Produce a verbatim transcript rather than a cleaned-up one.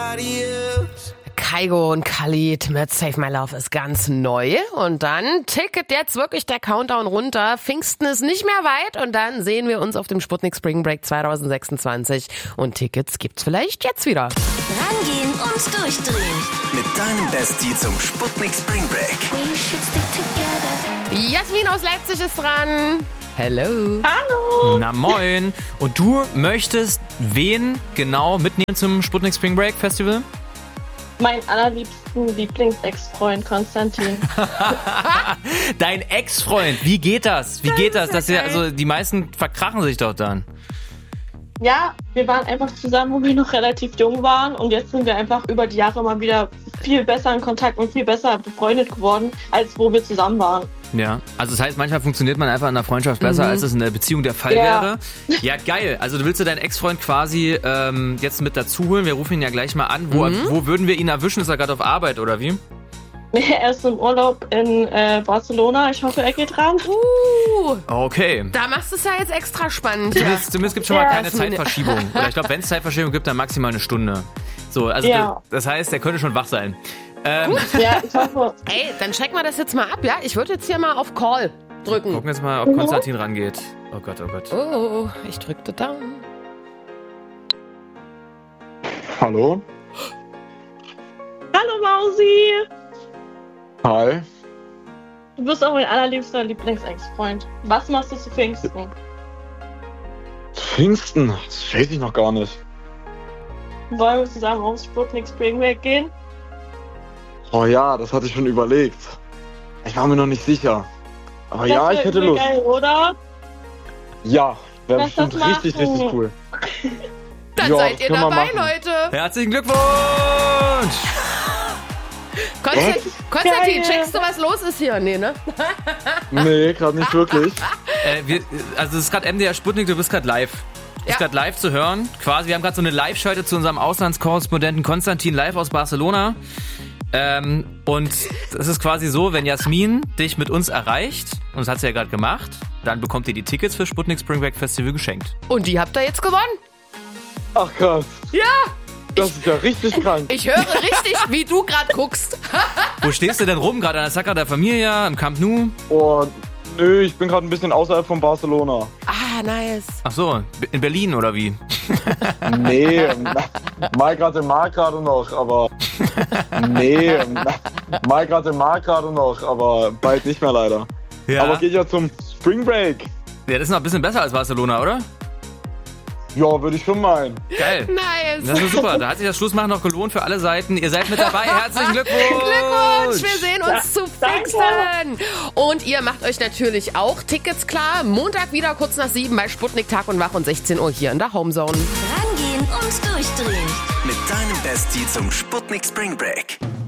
nobody else. Kygo und Khalid mit Save My Love ist ganz neu. Und dann ticket jetzt wirklich der Countdown runter. Pfingsten ist nicht mehr weit und dann sehen wir uns auf dem Sputnik Spring Break zwanzig sechsundzwanzig. Und Tickets gibt's vielleicht jetzt wieder. Rangehen und durchdrehen. Mit deinem Bestie zum Sputnik Spring Break. Jasmin aus Leipzig ist dran. Hello. Hallo. Na moin. Und du möchtest wen genau mitnehmen zum Sputnik Spring Break Festival? Mein allerliebsten Lieblings-Ex-Freund Konstantin. Dein Ex-Freund, wie geht das? Wie das geht das? Ja das ja, also die meisten verkrachen sich doch dann. Ja, wir waren einfach zusammen, wo wir noch relativ jung waren und jetzt sind wir einfach über die Jahre mal wieder viel besser in Kontakt und viel besser befreundet geworden, als wo wir zusammen waren. Ja, also das heißt, manchmal funktioniert man einfach in einer Freundschaft besser, mhm. als es in der Beziehung der Fall ja. wäre. Ja, geil. Also du willst du deinen Ex-Freund quasi ähm, jetzt mit dazu holen. Wir rufen ihn ja gleich mal an. Wo, mhm. wo würden wir ihn erwischen? Ist er gerade auf Arbeit oder wie? Er ist im Urlaub in äh, Barcelona. Ich hoffe, er geht ran. Uh, okay. Da machst du es ja jetzt extra spannend. Zumindest, zumindest gibt es schon mal ja. keine Zeitverschiebung. Oder ich glaube, wenn es Zeitverschiebung gibt, dann maximal eine Stunde. So, also ja. das, das heißt, er könnte schon wach sein. Ähm, ja, ich hoffe. Ey, dann checken wir das jetzt mal ab, ja? Ich würde jetzt hier mal auf Call drücken. Gucken jetzt mal, ob Konstantin rangeht. Oh Gott, oh Gott. Oh, ich drückte down. Hallo? Hallo Mausi. Hi. Du bist auch mein allerliebster Lieblings-Ex-Freund. Was machst du zu Pfingsten? Pfingsten? Das weiß ich noch gar nicht. Wollen wir zusammen aufs Sputnik Spring Break gehen? Oh ja, das hatte ich schon überlegt. Ich war mir noch nicht sicher. Aber Das ja, ich hätte Lust. Geil, oder? Ja, wäre Lass das bestimmt richtig, machen. richtig cool. Dann Ja, seid das ihr können wir dabei, machen. Leute. Herzlichen Glückwunsch! Konstantin, Konstantin, Geil. checkst du, was los ist hier? Nee, ne? Nee, gerade nicht wirklich. Äh, wir, also es ist gerade M D R Sputnik, du bist gerade live. Du bist Ja. gerade live zu hören. Quasi, wir haben gerade so eine Live-Schalte zu unserem Auslandskorrespondenten Konstantin live aus Barcelona. Ähm, und es ist quasi so, wenn Jasmin dich mit uns erreicht, und das hat sie ja gerade gemacht, dann bekommt ihr die Tickets für Sputnik Spring Break Festival geschenkt. Und die habt ihr jetzt gewonnen. Ach krass, Ja, das ist ja richtig krank. ich höre richtig, wie du gerade guckst. Wo stehst du denn rum? Gerade an der Sagrada Familia, im Camp Nou? Oh, nö, ich bin gerade ein bisschen außerhalb von Barcelona. Ah, nice. Ach so, in Berlin oder wie? Nee, mal gerade mal gerade noch, aber... Nee, mal gerade mal gerade noch, aber bald nicht mehr leider. Ja. Aber geht ja zum Spring Break. Ja, das ist noch ein bisschen besser als Barcelona, oder? Ja, würde ich schon meinen. Geil. Nice. Das ist super. Da hat sich das Schlussmachen noch gelohnt für alle Seiten. Ihr seid mit dabei. Herzlichen Glückwunsch. Glückwunsch, wir sehen uns zu danke. Pfingsten. Und ihr macht euch natürlich auch Tickets klar. Montag wieder kurz nach sieben bei Sputnik Tag und Wach und sechzehn Uhr hier in der Homezone. Rangehen und durchdrehen. Mit deinem Bestie zum Sputnik Spring Break.